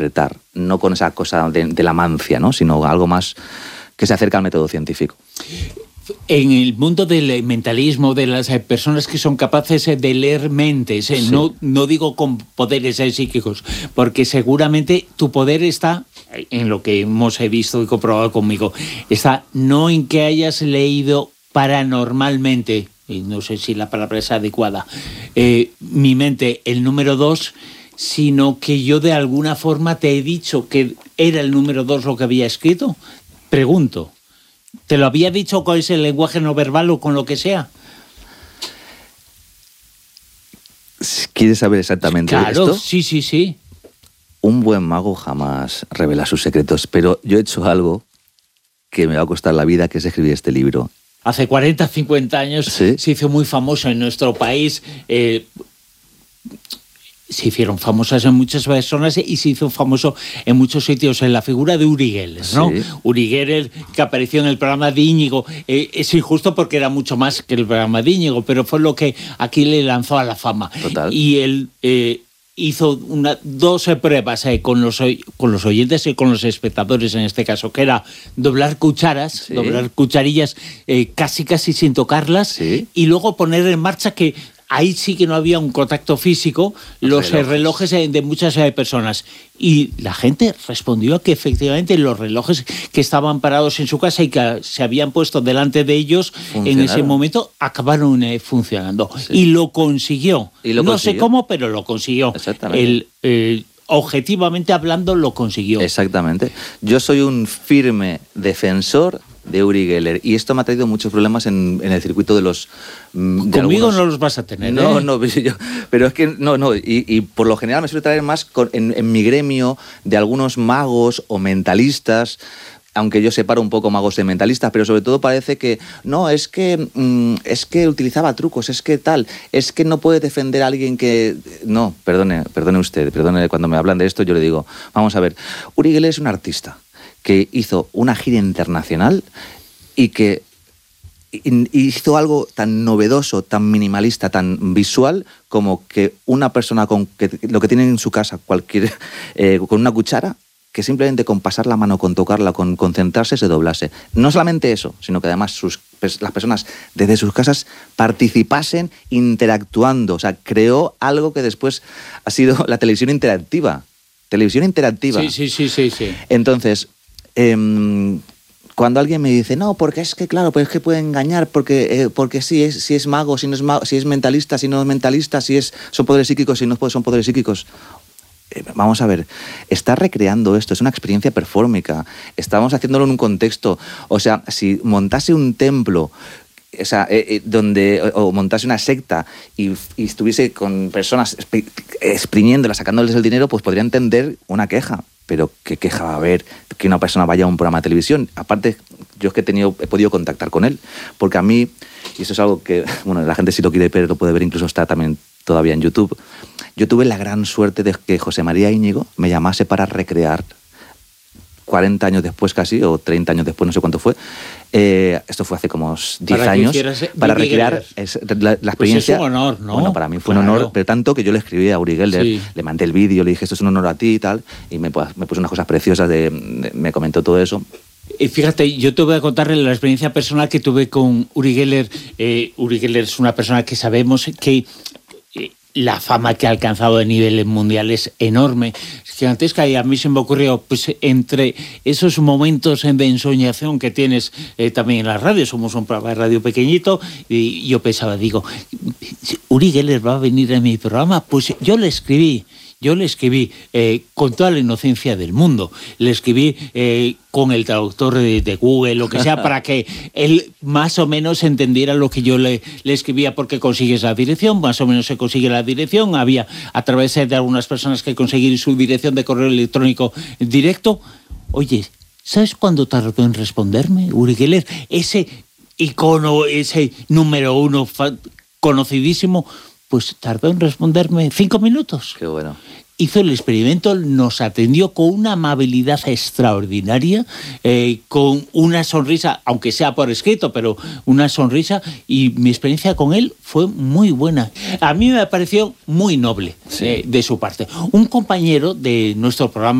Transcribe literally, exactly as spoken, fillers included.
interpretar, no con esa cosa de, de la mancia, ¿no? Sino algo más que se acerca al método científico. En el mundo del mentalismo, de las personas que son capaces de leer mentes, sí. no, no digo con poderes psíquicos, porque seguramente tu poder está, en lo que hemos visto y comprobado conmigo, está no en que hayas leído paranormalmente, y no sé si la palabra es adecuada, eh, mi mente, el número dos, sino que yo de alguna forma te he dicho que era el número dos lo que había escrito. Pregunto. ¿Te lo había dicho con ese lenguaje no verbal o con lo que sea? ¿Quieres saber exactamente claro, esto? Sí, sí, sí. Un buen mago jamás revela sus secretos, pero yo he hecho algo que me va a costar la vida, que es escribir este libro. Hace cuarenta, cincuenta años ¿Sí? se hizo muy famoso en nuestro país. Eh, se hicieron famosas en muchas personas y se hizo famoso en muchos sitios en la figura de Uri Geller, ¿no? Sí. Uri Geller, que apareció en el programa de Íñigo. Eh, es injusto porque era mucho más que el programa de Íñigo, pero fue lo que aquí le lanzó a la fama. Total. Y él eh, hizo una, dos pruebas eh, con, los, con los oyentes y con los espectadores en este caso, que era doblar cucharas, sí. doblar cucharillas eh, casi casi sin tocarlas, sí. y luego poner en marcha que ahí sí que no había un contacto físico, los relojes, relojes de muchas personas. Y la gente respondió a que efectivamente los relojes que estaban parados en su casa y que se habían puesto delante de ellos en ese momento acabaron eh, funcionando. Sí. Y lo consiguió. ¿Y lo no consiguió? sé cómo, pero lo consiguió. Exactamente. El, eh, objetivamente hablando, lo consiguió. Exactamente. Yo soy un firme defensor de Uri Geller, y esto me ha traído muchos problemas en, en el circuito de los... De Conmigo algunos... no los vas a tener, No, ¿eh? no, yo, pero es que no, no, y, y por lo general me suele traer más con, en, en mi gremio de algunos magos o mentalistas, aunque yo separo un poco magos de mentalistas, pero sobre todo parece que, no, es que mmm, es que utilizaba trucos, es que tal, es que no puede defender a alguien que... No, perdone, perdone usted, perdone, cuando me hablan de esto yo le digo, vamos a ver, Uri Geller es un artista que hizo una gira internacional y que hizo algo tan novedoso, tan minimalista, tan visual, como que una persona con que, lo que tiene en su casa, cualquier eh, con una cuchara, que simplemente con pasar la mano, con tocarla, con concentrarse, se doblase. No solamente eso, sino que además sus, las personas desde sus casas participasen interactuando. O sea, creó algo que después ha sido la televisión interactiva. Televisión interactiva. Sí, sí, sí, sí, sí. Entonces... Eh, cuando alguien me dice, no, porque es que claro, pues es que puede engañar, porque, eh, porque sí, es, si es mago, si no es mago, si es mentalista, si no es mentalista, si es, son poderes psíquicos, si no son poderes psíquicos. Eh, vamos a ver, está recreando esto, es una experiencia performática, estamos haciéndolo en un contexto, o sea, si montase un templo, o sea, eh, eh, donde, o, o montase una secta y, y estuviese con personas exprimiéndolas, sacándoles el dinero, pues podría entender una queja. Pero ¿qué queja va a haber que una persona vaya a un programa de televisión? Aparte, yo es que he, tenido, he podido contactar con él, porque a mí, y eso es algo que, bueno, la gente si lo quiere ver, lo puede ver, incluso está también todavía en YouTube, yo tuve la gran suerte de que José María Íñigo me llamase para recrear, cuarenta años después casi, o treinta años después, no sé cuánto fue, eh, esto fue hace como diez años, para recrear es, la, la experiencia. Pues es un honor, ¿no? Bueno, para mí fue claro. un honor, pero tanto que yo le escribí a Uri Geller, sí. le mandé el vídeo, le dije, esto es un honor a ti y tal, y me, me puso unas cosas preciosas, de, de, me comentó todo eso. Y fíjate, yo te voy a contar la experiencia personal que tuve con Uri Geller. Eh, Uri Geller es una persona que sabemos que... Eh, la fama que ha alcanzado a nivel mundial es enorme, es gigantesca, y a mí se me ocurrió, pues entre esos momentos de ensoñación que tienes eh, también en la radio, somos un programa de radio pequeñito, y yo pensaba, digo, Uri Geller va a venir a mi programa, pues yo le escribí, Yo le escribí eh, con toda la inocencia del mundo, le escribí eh, con el traductor de, de Google, lo que sea, para que él más o menos entendiera lo que yo le, le escribía, porque consigues la dirección, más o menos se consigue la dirección, había a través de algunas personas que conseguir su dirección de correo electrónico directo. Oye, ¿sabes cuándo tardó en responderme, Uri Geller? Ese icono, ese número uno conocidísimo, pues tardó en responderme cinco minutos. Qué bueno. Hizo el experimento, nos atendió con una amabilidad extraordinaria, eh, con una sonrisa, aunque sea por escrito, pero una sonrisa, y mi experiencia con él fue muy buena. A mí me pareció muy noble, sí. eh, de su parte. Un compañero de nuestro programa